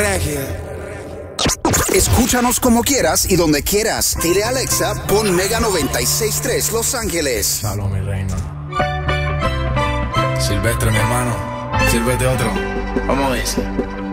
Regia. Escúchanos como quieras y donde quieras. Dile a Alexa, pon Mega 96.3 Los Ángeles. Salud, mi reina. Silvestre, mi hermano. Sírvete otro. Vamos a ver.